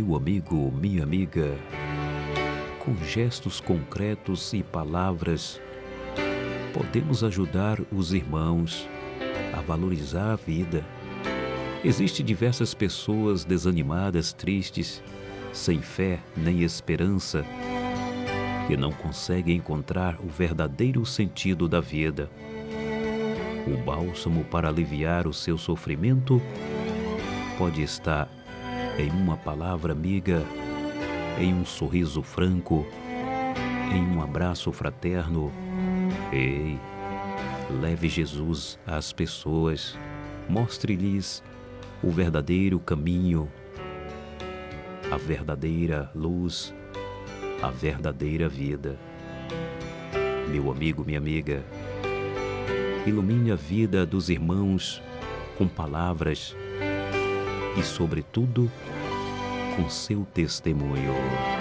Meu amigo, minha amiga, com gestos concretos e palavras, podemos ajudar os irmãos a valorizar a vida. Existem diversas pessoas desanimadas, tristes, sem fé nem esperança, que não conseguem encontrar o verdadeiro sentido da vida. O bálsamo para aliviar o seu sofrimento pode estar em uma palavra amiga, em um sorriso franco, em um abraço fraterno. Ei, leve Jesus às pessoas, mostre-lhes o verdadeiro caminho, a verdadeira luz, a verdadeira vida. Meu amigo, minha amiga, ilumine a vida dos irmãos com palavras e, sobretudo, com seu testemunho.